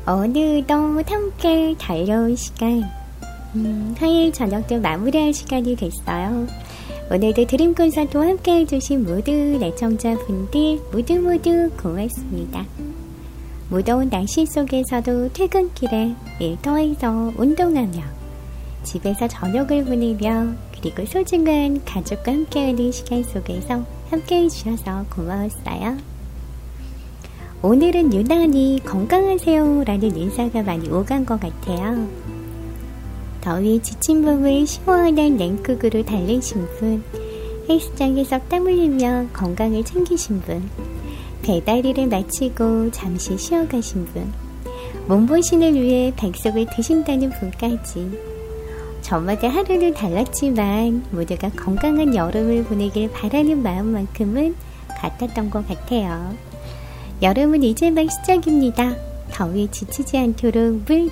어느덧 함께 달려온 시간, 화요일 저녁도 마무리할 시간이 됐어요. 오늘도 드림 콘서트 함께 해주신 모든 애청자분들 모두 고맙습니다. 무더운 날씨 속에서도 퇴근길에 일터에서 운동하며 집에서 저녁을 보내며 그리고 소중한 가족과 함께하는 시간 속에서 함께해 주셔서 고마웠어요. 오늘은 유난히 건강하세요 라는 인사가 많이 오간 것 같아요. 더위 지친 몸을 시원한 냉국으로 달래신 분, 헬스장에서 땀 흘리며 건강을 챙기신 분, 배달일을 마치고 잠시 쉬어가신 분, 몸보신을 위해 백숙을 드신다는 분까지 저마다 하루는 달랐지만 모두가 건강한 여름을 보내길 바라는 마음만큼은 같았던 것 같아요. 여름은 이제 막 시작입니다. 더위에 지치지 않도록 물